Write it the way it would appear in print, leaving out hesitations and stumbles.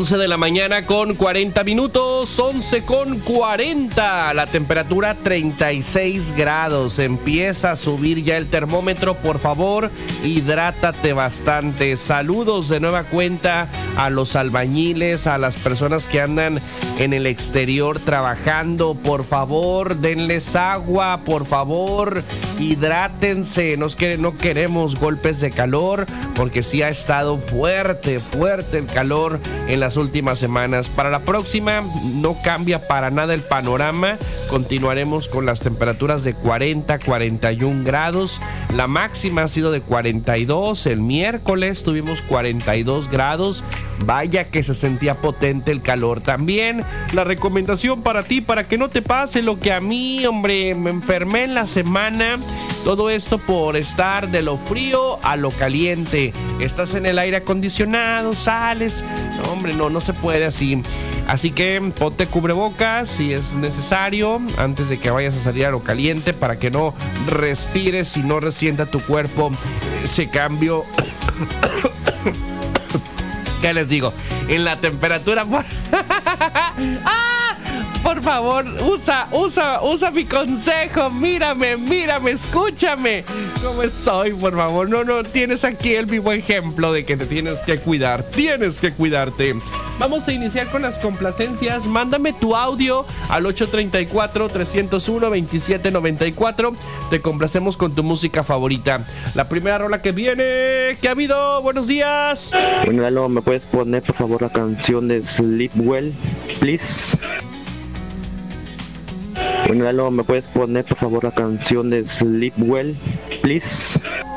11 de la mañana con 40 minutos, 11 con 40, la temperatura 36 grados, empieza a subir ya el termómetro, por favor, hidrátate bastante. Saludos de nueva cuenta a los albañiles, a las personas que andan en el exterior trabajando, por favor, denles agua, por favor, hidrátense, no queremos golpes de calor, porque sí ha estado fuerte el calor en las últimas semanas. Para la próxima no cambia para nada el panorama, continuaremos con las temperaturas de 40, 41 grados, la máxima ha sido de 42, el miércoles tuvimos 42 grados, vaya que se sentía potente el calor. También la recomendación para ti, para que no te pase lo que a mí, hombre, me enfermé en la semana, todo esto por estar de lo frío a lo caliente, estás en el aire acondicionado, sales, no, hombre, no se puede así. Así que ponte cubrebocas si es necesario antes de que vayas a salir a lo caliente, para que no respires y no resienta tu cuerpo ese cambio. ¿Qué les digo? En la temperatura. Por favor, usa mi consejo. Mírame, escúchame. ¿Cómo estoy? Por favor, no, tienes aquí el vivo ejemplo de que te tienes que cuidar. Tienes que cuidarte. Vamos a iniciar con las complacencias. Mándame tu audio al 834-301-2794. Te complacemos con tu música favorita. La primera rola que viene. ¿Qué ha habido? Buenos días. Bueno, Lalo, ¿me puedes poner por favor la canción de Sleep Well, please? Bueno, Lalo, ¿me puedes poner por favor la canción de Sleep Well, please?